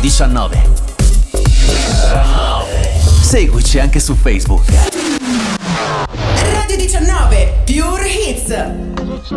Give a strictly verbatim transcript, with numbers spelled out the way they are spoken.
diciannove. Seguici anche su Facebook. Radio diciannove Pure Hits.